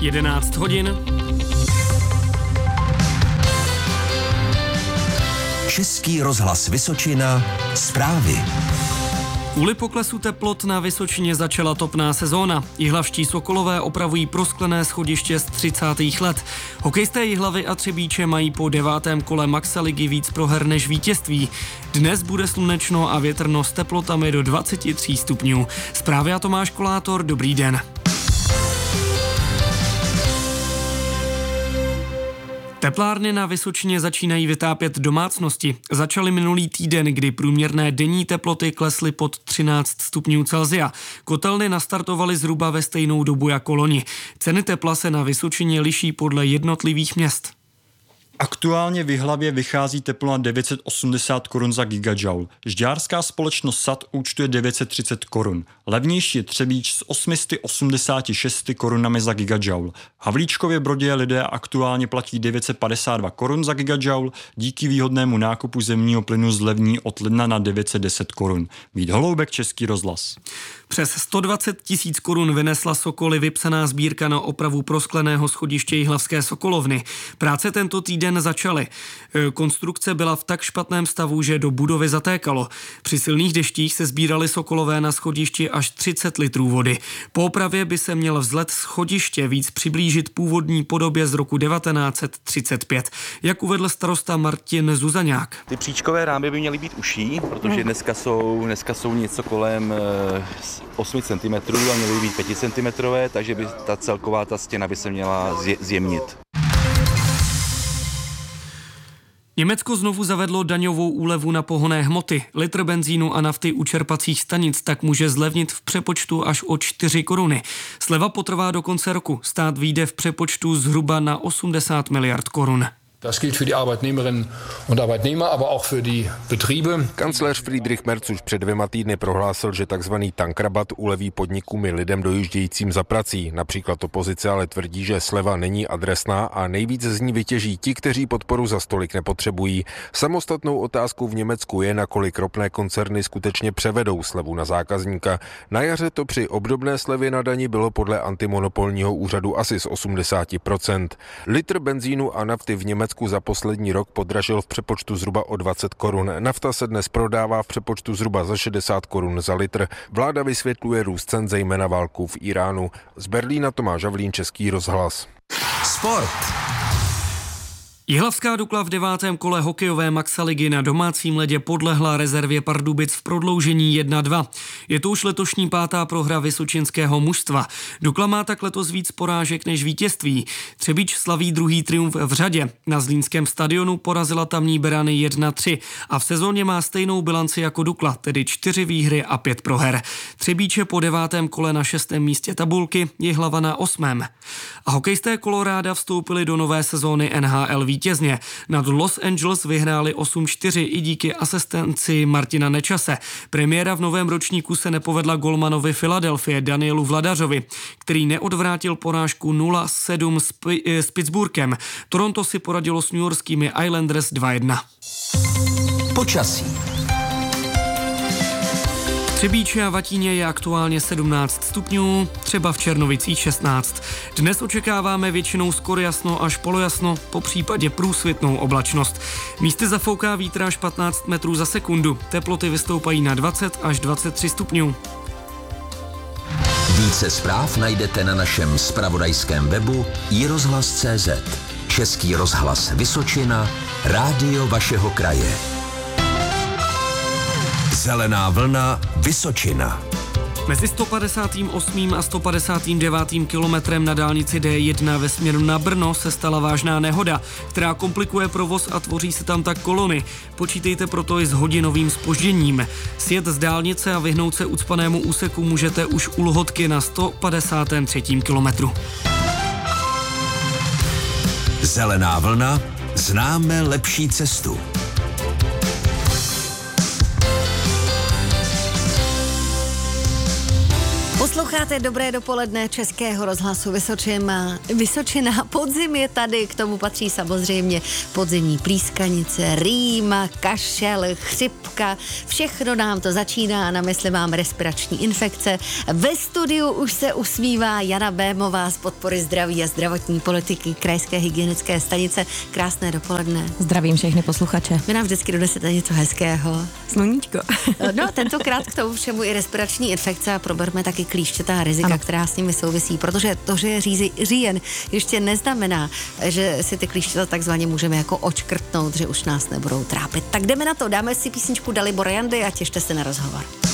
11 hodin. Český rozhlas Vysočina, zprávy. Kvůli poklesu teplot na Vysočině začala topná sezóna. Jihlavští Sokolové opravují prosklené schodiště z 30. let. Hokejisté Jihlavy a Třebíče mají po 9. kole Maxaligy víc proher než vítězství. Dnes bude slunečno a větrno s teplotami do 23 stupňů. Zprávy a Tomáš Kolátor, dobrý den. Teplárny na Vysočině začínají vytápět domácnosti. Začaly minulý týden, kdy průměrné denní teploty klesly pod 13 stupňů Celsia. Kotelny nastartovaly zhruba ve stejnou dobu jako loni. Ceny tepla se na Vysočině liší podle jednotlivých měst. Aktuálně v Jihlavě vychází teplo na 980 korun za gigajoule. Žďárská společnost SAD účtuje 930 korun. Levnější je Třebíč s 886 korunami za gigajoule. V Havlíčkově Brodě lidé aktuálně platí 952 korun za gigajoule, díky výhodnému nákupu zemního plynu zlevní od ledna na 910 korun. Vít Holoubek, Český rozhlas. Přes 120 000 korun vynesla Sokoly vypsaná sbírka na opravu proskleného schodiště Jihlavské Sokolovny. Práce tento týden začaly. Konstrukce byla v tak špatném stavu, že do budovy zatékalo. Při silných deštích se sbírali Sokolové na schodišti až 30 litrů vody. Po opravě by se měl vzhled schodiště víc přiblížit původní podobě z roku 1935. Jak uvedl starosta Martin Zuzaňák. Ty příčkové rámy by měly být uší, protože dneska jsou něco kolem 8 cm a měly by být 5 cm, takže by ta celková stěna by se měla zjemnit. Německo znovu zavedlo daňovou úlevu na pohonné hmoty. Litr benzínu a nafty u čerpacích stanic tak může zlevnit v přepočtu až o 4 koruny. Sleva potrvá do konce roku. Stát vyjde v přepočtu zhruba na 80 miliard korun. Das gilt für die Arbeitnehmerinnen und Arbeitnehmer, aber auch für die Betriebe. Kancléř Friedrich Merz už před 2 týdny prohlásil, že takzvaný tankrabat uleví podnikům i lidem dojíždějícím za prací. Například opozice ale tvrdí, že sleva není adresná a nejvíc z ní vytěží ti, kteří podporu za stolik nepotřebují. Samostatnou otázkou v Německu je, nakolik ropné koncerny skutečně převedou slevu na zákazníka. Na jaře to při obdobné slevě na dani bylo podle antimonopolního úřadu asi z 80%. Litr benzínu a nafty v Německu za poslední rok podražil v přepočtu zhruba o 20 korun. Nafta se dnes prodává v přepočtu zhruba za 60 korun za litr. Vláda vysvětluje růst cen zejména válku v Iránu. Z Berlína Tomáš Havlín, Český rozhlas. Sport. Jihlavská Dukla v 9. kole hokejové Maxaligy na domácím ledě podlehla rezervě Pardubic v prodloužení 1-2. Je to už letošní 5. prohra vysočinského mužstva. Dukla má tak letos víc porážek než vítězství. Třebíč slaví druhý triumf v řadě. Na Zlínském stadionu porazila tamní Berany 1-3 a v sezóně má stejnou bilanci jako Dukla, tedy 4 výhry a 5 proher. Třebíč je po 9. kole na 6. místě tabulky, Jihlava na 8. A hokejisté Koloráda vstoupili do nové sezóny NHL vítězně. Nad Los Angeles vyhráli 8-4 i díky asistenci Martina Nečase. Premiéra v novém ročníku se nepovedla golmanovi Philadelphie Danielu Vladařovi, který neodvrátil porážku 0-7 s Pittsburghem. Toronto si poradilo s newyorskými Islanders 2-1. Počasí. V Třebíči a Vatíně je aktuálně 17 stupňů, třeba v Černovicích 16. Dnes očekáváme většinou skoro jasno až polojasno, po případě průsvitnou oblačnost. Místy zafouká vítr až 15 metrů za sekundu. Teploty vystoupají na 20 až 23 stupňů. Více zpráv najdete na našem zpravodajském webu iRozhlas.cz. Český rozhlas Vysočina, rádio vašeho kraje. Zelená vlna Vysočina. Mezi 158. a 159. kilometrem na dálnici D1 ve směru na Brno se stala vážná nehoda, která komplikuje provoz a tvoří se tam tak kolony. Počítejte proto i s hodinovým zpožděním. Sjet z dálnice a vyhnout se ucpanému úseku můžete už u Lhotky na 153. kilometru. Zelená vlna, známe lepší cestu. Posloucháte Dobré dopoledne Českého rozhlasu Vysočina. Podzim je tady, k tomu patří samozřejmě podzimní plískanice, rýma, kašel, chřipka. Všechno nám to začíná, na mysli mám respirační infekce. Ve studiu už se usmívá Jana Bémová z podpory zdraví a zdravotní politiky Krajské hygienické stanice. Krásné dopoledne. Zdravím všechny posluchače. Vy nám vždycky donesete něco hezkého. Sluníčko. No, tentokrát k tomu všemu i respirační infekce a proberme taky klíšťatá rizika, která s nimi souvisí, protože to, že je říjen, ještě neznamená, že si ty klíšťata takzvaně můžeme jako očkrtnout, že už nás nebudou trápit. Tak jdeme na to, dáme si písničku Dalibora Jandy a těšte se na rozhovor.